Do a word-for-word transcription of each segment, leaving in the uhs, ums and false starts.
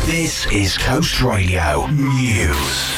This is Coast Radio News.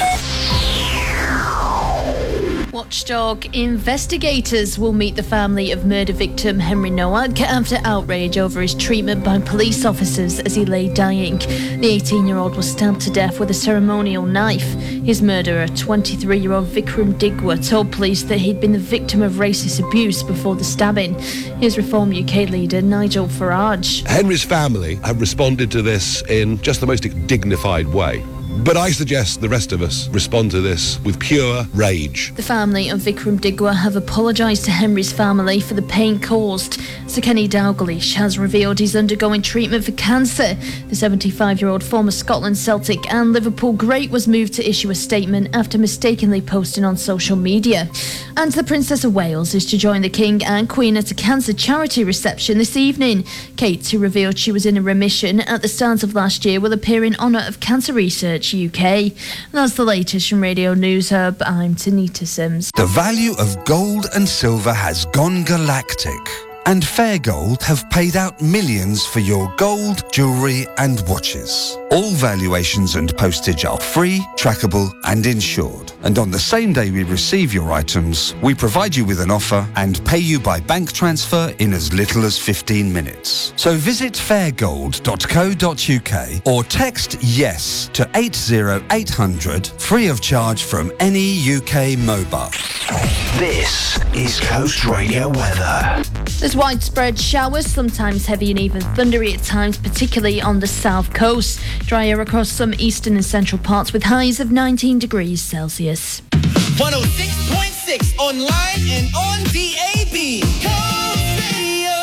Watchdog investigators will meet the family of murder victim Henry Nowak after outrage over his treatment by police officers as he lay dying. The eighteen-year-old was stabbed to death with a ceremonial knife. His murderer, twenty-three-year-old Vikram Digwa, told police that he'd been the victim of racist abuse before the stabbing. Here's Reform U K leader Nigel Farage. Henry's family have responded to this in just the most dignified way. But I suggest the rest of us respond to this with pure rage. The family of Vikram Digwa have apologised to Henry's family for the pain caused. Sir Kenny Dalglish has revealed he's undergoing treatment for cancer. The seventy-five-year-old former Scotland Celtic and Liverpool great was moved to issue a statement after mistakenly posting on social media. And the Princess of Wales is to join the King and Queen at a cancer charity reception this evening. Kate, who revealed she was in a remission at the start of last year, will appear in honour of Cancer Research U K. And that's the latest from Radio News Hub. I'm Tanita Sims. The value of gold and silver has gone galactic, and Fair Gold have paid out millions for your gold, jewellery and watches. All valuations and postage are free, trackable and insured. And on the same day we receive your items, we provide you with an offer and pay you by bank transfer in as little as fifteen minutes. So visit fair gold dot co dot U K or text YES to eight zero eight hundred, free of charge from any U K mobile. This is Coast Radio weather. There's widespread showers, sometimes heavy and even thundery at times, particularly on the south coast. Drier across some eastern and central parts with highs of nineteen degrees Celsius. one oh six point six online and on D A B. Coast Radio.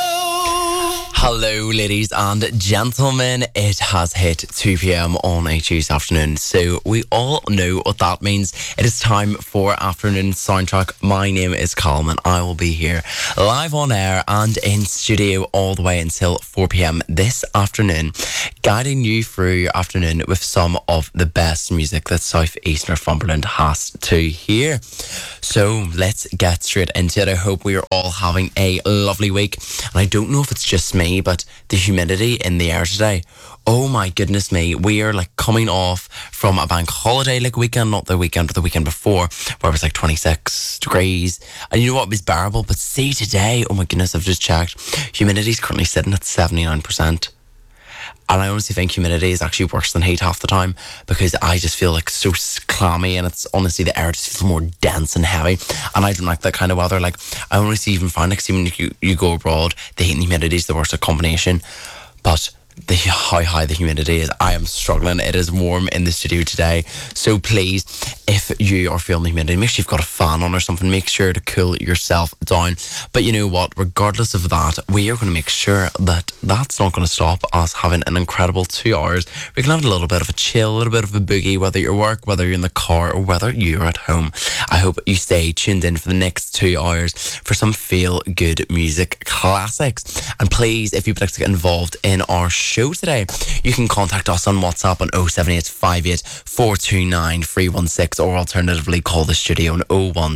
Hello, ladies and gentlemen. It has hit two p.m. on a Tuesday afternoon, so we all know what that means. It is time for Afternoon Soundtrack. My name is Colm, and I will be here live on air and in studio all the way until four p.m. this afternoon, guiding you through your afternoon with some of the best music that South East Northumberland has to hear. So let's get straight into it. I hope we are all having a lovely week, and I don't know if it's just me, but the humidity in the air today, oh my goodness me, we are like coming off from a bank holiday like weekend, not the weekend but the weekend before, where it was like twenty-six degrees, and you know what, it was bearable. But see today, oh my goodness, I've just checked, humidity is currently sitting at seventy-nine percent. And I honestly think humidity is actually worse than heat half the time, because I just feel like so clammy, and it's honestly, the air just feels more dense and heavy, and I don't like that kind of weather. Like, I honestly even find, like, see, when you, you go abroad, the heat and humidity is the worst combination. But the how high the humidity is, I am struggling. It is warm in the studio today, so please, if you are feeling the humidity, make sure you've got a fan on or something. Make sure to cool yourself down. But you know what, regardless of that, we are going to make sure that that's not going to stop us having an incredible two hours. We can have a little bit of a chill, a little bit of a boogie, whether you're at work, whether you're in the car, or whether you're at home. I hope you stay tuned in for the next two hours for some feel good music classics. And please, if you'd like to get involved in our show today, you can contact us on WhatsApp on oh seven eight five eight four two nine three one six, or alternatively call the studio on oh one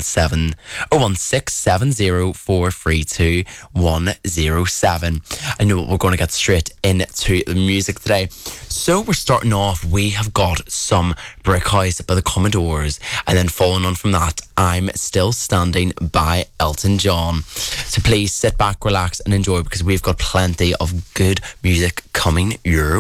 six seven oh four three two one oh seven. I know we're going to get straight into the music today. So we're starting off, we have got some Brick House by the Commodores, and then following on from that, I'm Still Standing by Elton John. So please sit back, relax and enjoy, because we've got plenty of good music coming your